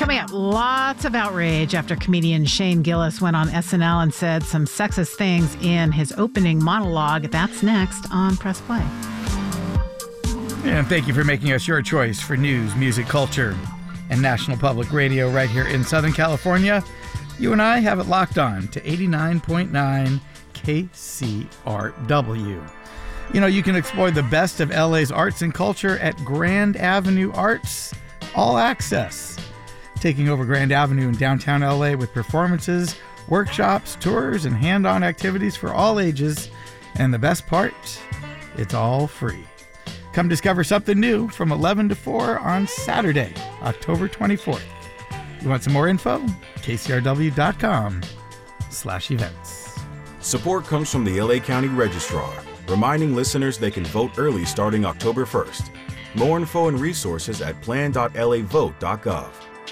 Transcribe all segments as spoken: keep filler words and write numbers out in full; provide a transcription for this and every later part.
Coming up, lots of outrage after comedian Shane Gillis went on S N L and said some sexist things in his opening monologue. That's next on Press Play. And thank you for making us your choice for news, music, culture, and National Public Radio right here in Southern California. You and I have it locked on to eighty-nine point nine K C R W. You know, you can explore the best of L A's arts and culture at Grand Avenue Arts, all access. Taking over Grand Avenue in downtown L A with performances, workshops, tours, and hand-on activities for all ages. And the best part, it's all free. Come discover something new from eleven to four on Saturday, October twenty-fourth. You want some more info? K C R W dot com slash events. Support comes from the L A County Registrar, reminding listeners they can vote early starting October first. More info and resources at plan dot l a vote dot gov.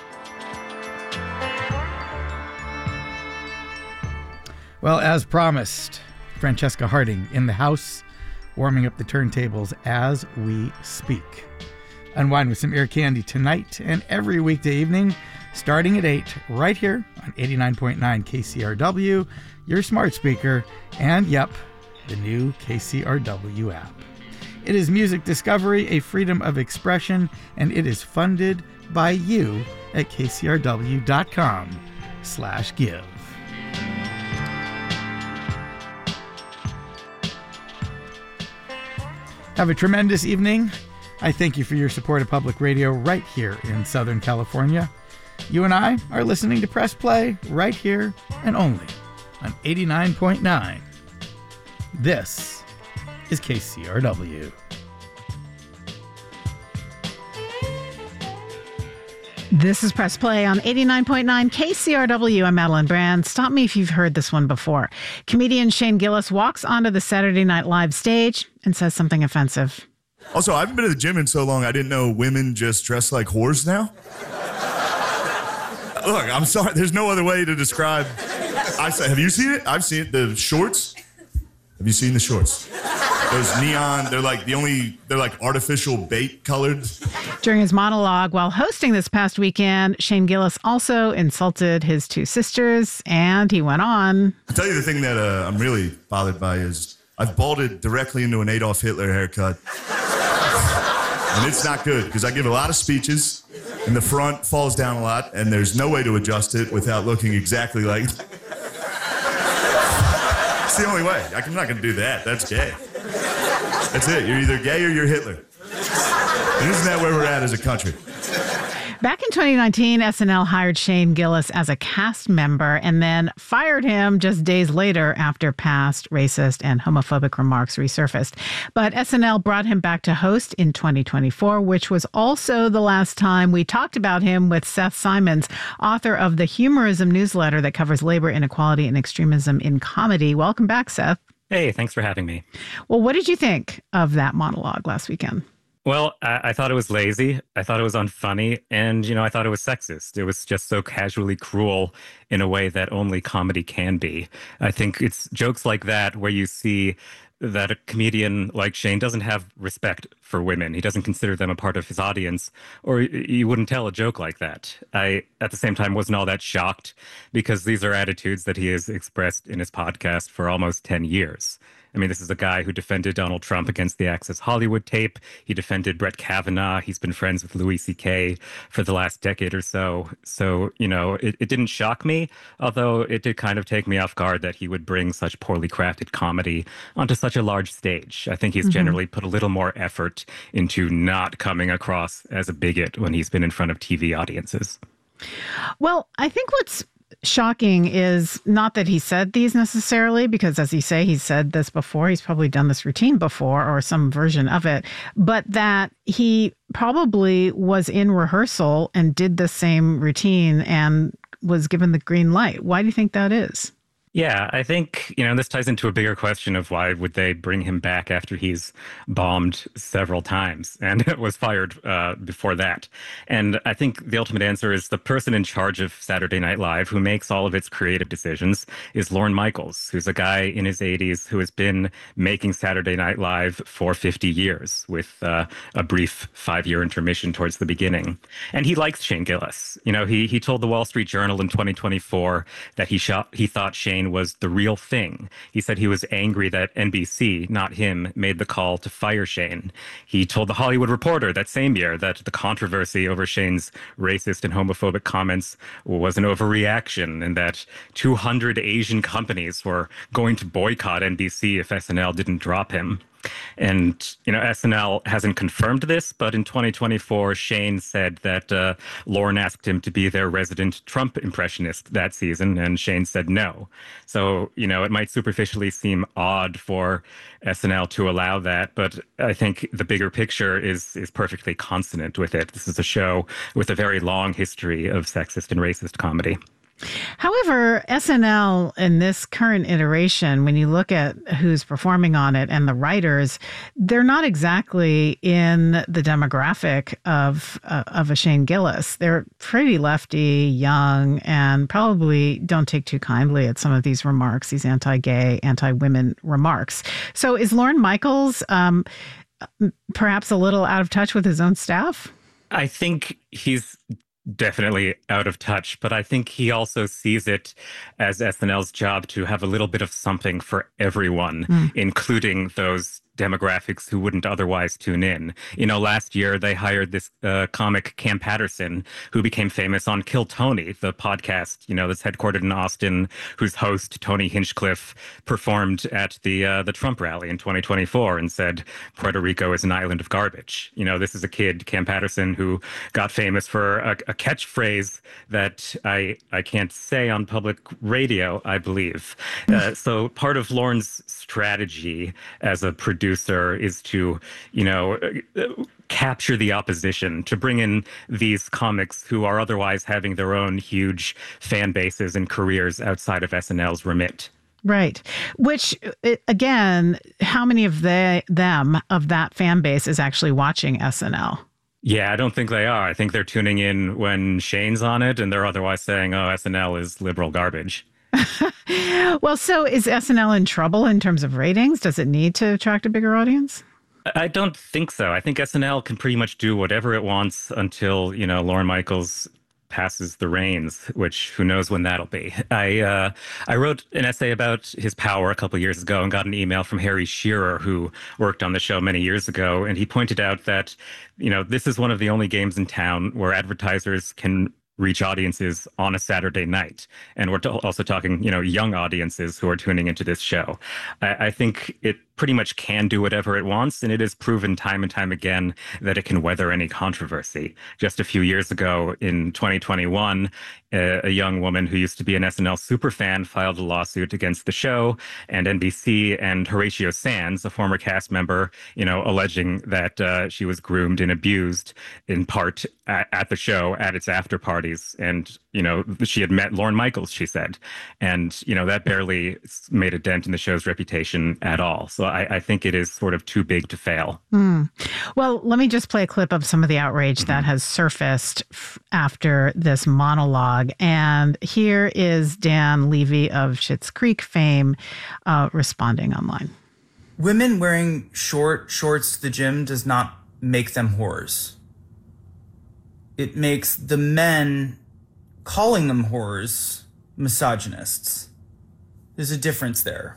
Well, as promised, Francesca Harding in the house, warming up the turntables as we speak. Unwind with some ear candy tonight and every weekday evening, starting at eight, right here on eighty-nine point nine K C R W, your smart speaker, and yep, the new K C R W app. It is music discovery, a freedom of expression, and it is funded by you at K C R W dot com slash give. Have a tremendous evening. I thank you for your support of public radio right here in Southern California. You and I are listening to Press Play right here and only on eighty-nine point nine. This is K C R W. This is Press Play on eighty-nine point nine K C R W. I'm Madeline Brand. Stop me if you've heard this one before. Comedian Shane Gillis walks onto the Saturday Night Live stage and says something offensive. Also, I haven't been to the gym in so long, I didn't know women just dress like whores now. Look, I'm sorry. There's no other way to describe. I say, have you seen it? I've seen it. The shorts. Have you seen the shorts? Those neon, they're like the only, they're like artificial bait colored. During his monologue while hosting this past weekend, Shane Gillis also insulted his two sisters, and he went on. I'll tell you the thing that uh, I'm really bothered by is I've balded directly into an Adolf Hitler haircut. And it's not good because I give a lot of speeches and the front falls down a lot and there's no way to adjust it without looking exactly like... It's the only way. I'm not going to do that. That's gay. That's it. You're either gay or you're Hitler. And isn't that where we're at as a country? Back in twenty nineteen, S N L hired Shane Gillis as a cast member and then fired him just days later after past racist and homophobic remarks resurfaced. But S N L brought him back to host in twenty twenty-four, which was also the last time we talked about him with Seth Simons, author of the Humorism newsletter that covers labor inequality and extremism in comedy. Welcome back, Seth. Hey, thanks for having me. Well, what did you think of that monologue last weekend? Well, I, I thought it was lazy. I thought it was unfunny. And, you know, I thought it was sexist. It was just so casually cruel in a way that only comedy can be. I think it's jokes like that where you see that a comedian like Shane doesn't have respect for women. He doesn't consider them a part of his audience, or you wouldn't tell a joke like that. I, at the same time, wasn't all that shocked because these are attitudes that he has expressed in his podcast for almost ten years. I mean, this is a guy who defended Donald Trump against the Access Hollywood tape. He defended Brett Kavanaugh. He's been friends with Louis C K for the last decade or so. So, you know, it, it didn't shock me, although it did kind of take me off guard that he would bring such poorly crafted comedy onto such a large stage. I think he's mm-hmm. generally put a little more effort into not coming across as a bigot when he's been in front of T V audiences. Well, I think what's shocking is not that he said these necessarily, because as you say, he's said this before. He's probably done this routine before or some version of it, but that he probably was in rehearsal and did the same routine and was given the green light. Why do you think that is? Yeah, I think, you know, this ties into a bigger question of why would they bring him back after he's bombed several times and was fired uh, before that. And I think the ultimate answer is the person in charge of Saturday Night Live who makes all of its creative decisions is Lorne Michaels, who's a guy in his eighties who has been making Saturday Night Live for fifty years with uh, a brief five-year intermission towards the beginning. And he likes Shane Gillis. You know, he he told the Wall Street Journal in twenty twenty-four that he shot, he thought Shane was the real thing. He said he was angry that N B C, not him, made the call to fire Shane. He told The Hollywood Reporter that same year that the controversy over Shane's racist and homophobic comments was an overreaction and that two hundred Asian companies were going to boycott N B C if S N L didn't drop him. And, you know, S N L hasn't confirmed this, but in twenty twenty-four, Shane said that uh, Lorne asked him to be their resident Trump impressionist that season, and Shane said no. So, you know, it might superficially seem odd for S N L to allow that, but I think the bigger picture is is perfectly consonant with it. This is a show with a very long history of sexist and racist comedy. However, S N L in this current iteration, when you look at who's performing on it and the writers, they're not exactly in the demographic of uh, of a Shane Gillis. They're pretty lefty, young, and probably don't take too kindly at some of these remarks, these anti-gay, anti-women remarks. So is Lorne Michaels um, perhaps a little out of touch with his own staff? I think he's definitely out of touch, but I think he also sees it as S N L's job to have a little bit of something for everyone, mm. including those demographics who wouldn't otherwise tune in. You know, last year they hired this uh, comic Cam Patterson, who became famous on Kill Tony, the podcast, you know, that's headquartered in Austin, whose host, Tony Hinchcliffe, performed at the uh, the Trump rally in twenty twenty-four and said, Puerto Rico is an island of garbage. You know, this is a kid, Cam Patterson, who got famous for a, a catchphrase that I, I can't say on public radio, I believe. Uh, so part of Lorne's strategy as a producer is to, you know, capture the opposition, to bring in these comics who are otherwise having their own huge fan bases and careers outside of S N L's remit. Right. Which, again, how many of they, them, of that fan base is actually watching S N L? Yeah, I don't think they are. I think they're tuning in when Shane's on it, and they're otherwise saying, oh, S N L is liberal garbage. Well, so is S N L in trouble in terms of ratings? Does it need to attract a bigger audience? I don't think so. I think S N L can pretty much do whatever it wants until, you know, Lorne Michaels passes the reins, which who knows when that'll be. I uh, I wrote an essay about his power a couple of years ago and got an email from Harry Shearer, who worked on the show many years ago. And he pointed out that, you know, this is one of the only games in town where advertisers can reach audiences on a Saturday night. And we're also talking, you know, young audiences who are tuning into this show. I, I think it pretty much can do whatever it wants, and it has proven time and time again that it can weather any controversy. Just a few years ago, in twenty twenty-one, a, a young woman who used to be an S N L superfan filed a lawsuit against the show and N B C and Horatio Sanz, a former cast member, you know, alleging that uh, she was groomed and abused in part at, at the show at its after parties. And, you know, she had met Lorne Michaels, she said. And, you know, that barely made a dent in the show's reputation at all. So I, I think it is sort of too big to fail. Mm. Well, let me just play a clip of some of the outrage mm-hmm. that has surfaced f- after this monologue. And here is Dan Levy of Schitt's Creek fame uh, responding online. Women wearing short shorts to the gym does not make them whores. It makes the men calling them whores misogynists. There's a difference there.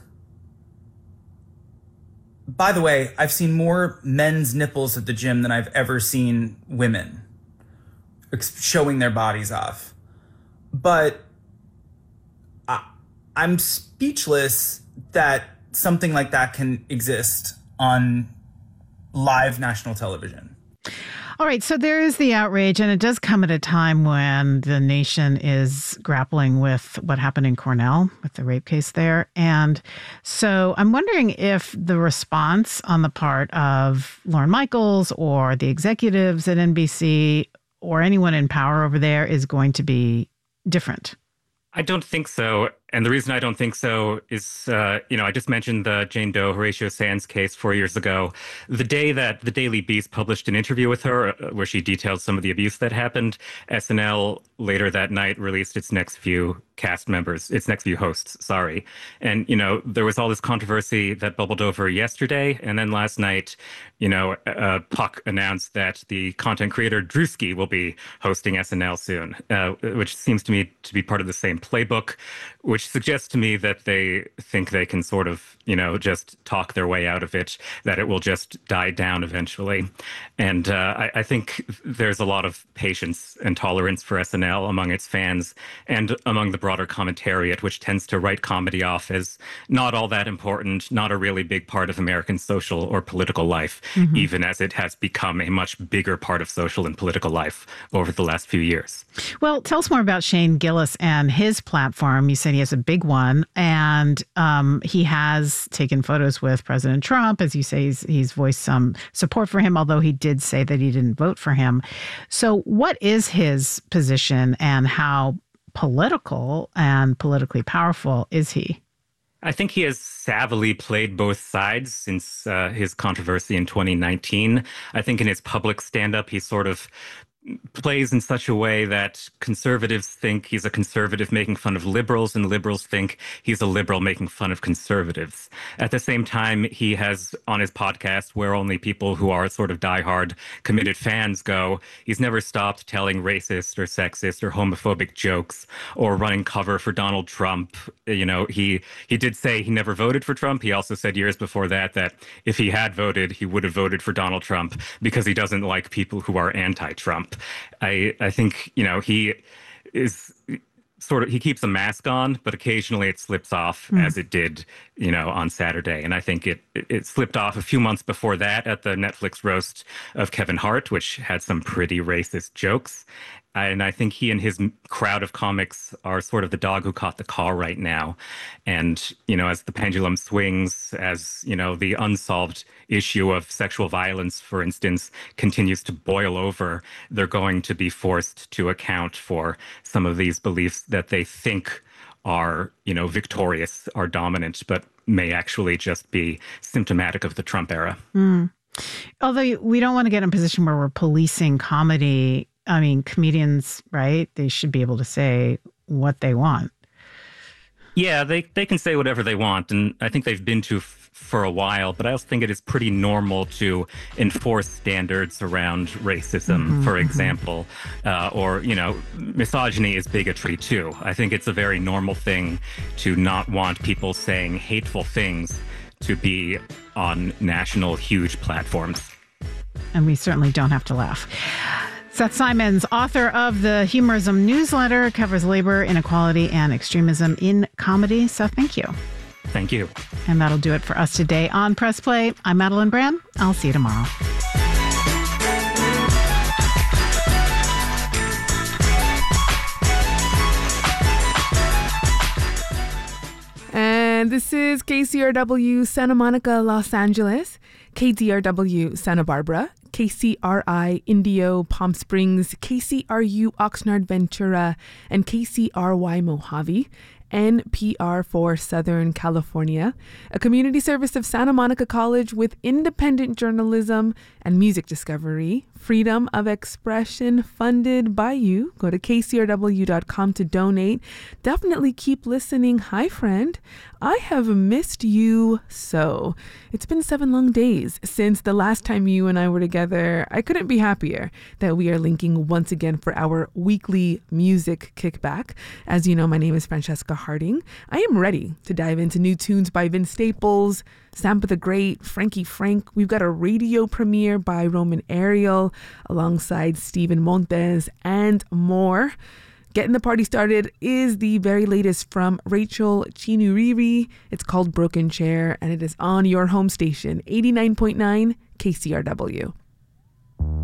By the way, I've seen more men's nipples at the gym than I've ever seen women showing their bodies off. But I, I'm speechless that something like that can exist on live national television. All right, so there is the outrage, and it does come at a time when the nation is grappling with what happened in Cornell, with the rape case there. And so I'm wondering if the response on the part of Lorne Michaels or the executives at N B C or anyone in power over there is going to be different. I don't think so. And the reason I don't think so is, uh, you know, I just mentioned the Jane Doe, Horatio Sands case four years ago. The day that the Daily Beast published an interview with her uh, where she detailed some of the abuse that happened, S N L later that night released its next few cast members, its next few hosts, sorry. And, you know, there was all this controversy that bubbled over yesterday. And then last night, you know, uh, Puck announced that the content creator Drewski will be hosting S N L soon, uh, which seems to me to be part of the same playbook, which suggests to me that they think they can sort of, you know, just talk their way out of it, that it will just die down eventually. And uh, I, I think there's a lot of patience and tolerance for S N L among its fans and among the broader commentariat, which tends to write comedy off as not all that important, not a really big part of American social or political life, mm-hmm. even as it has become a much bigger part of social and political life over the last few years. Well, tell us more about Shane Gillis and his platform. You said he has a big one, and um, he has taken photos with President Trump. As you say, he's, he's voiced some support for him, although he did say that he didn't vote for him. So what is his position, and how political and politically powerful is he? I think he has savvily played both sides since uh, his controversy in twenty nineteen. I think in his public stand-up, he sort of plays in such a way that conservatives think he's a conservative making fun of liberals, and liberals think he's a liberal making fun of conservatives. At the same time, he has on his podcast, where only people who are sort of diehard committed fans go, he's never stopped telling racist or sexist or homophobic jokes or running cover for Donald Trump. You know, he he did say he never voted for Trump. He also said years before that that if he had voted, he would have voted for Donald Trump because he doesn't like people who are anti-Trump. I, I think, you know, he is sort of, he keeps a mask on, but occasionally it slips off mm. as it did, you know, on Saturday. And I think it, it slipped off a few months before that at the Netflix roast of Kevin Hart, which had some pretty racist jokes. And I think he and his crowd of comics are sort of the dog who caught the car right now. And, you know, as the pendulum swings, as, you know, the unsolved issue of sexual violence, for instance, continues to boil over, they're going to be forced to account for some of these beliefs that they think are, you know, victorious, are dominant, but may actually just be symptomatic of the Trump era. Mm. Although we don't want to get in a position where we're policing comedy. I mean, comedians, right? They should be able to say what they want. Yeah, they, they can say whatever they want, and I think they've been to f- for a while, but I also think it is pretty normal to enforce standards around racism, mm-hmm, for example, mm-hmm. uh, or, you know, misogyny is bigotry too. I think it's a very normal thing to not want people saying hateful things to be on national, huge platforms. And we certainly don't have to laugh. Seth Simons, author of the Humorism newsletter, covers labor, inequality, and extremism in comedy. Seth, thank you. Thank you. And that'll do it for us today on Press Play. I'm Madeline Brand. I'll see you tomorrow. And this is K C R W Santa Monica, Los Angeles, K D R W Santa Barbara, K C R I Indio Palm Springs, K C R U Oxnard Ventura, and K C R Y Mojave, N P R for Southern California, a community service of Santa Monica College with independent journalism and music discovery, freedom of expression, funded by you. Go to K C R W dot com to donate. Definitely keep listening. Hi, friend. I have missed you so. It's been seven long days since the last time you and I were together. I couldn't be happier that we are linking once again for our weekly music kickback. As you know, my name is Francesca Harding. I am ready to dive into new tunes by Vince Staples, Sampa the Great, Frankie Frank. We've got a radio premiere by Roman Ariel alongside Stephen Montes and more. Getting the party started is the very latest from Rachel Chinuriri. It's called Broken Chair, and it is on your home station, eighty-nine point nine K C R W.